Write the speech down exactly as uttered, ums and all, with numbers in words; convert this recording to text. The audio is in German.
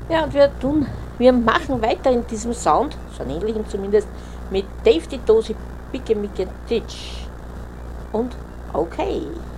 Ja, und wir tun, wir machen weiter in diesem Sound, so einen ähnlichen zumindest, mit Dave die Dosi Picke Micke Titsch. Und okay.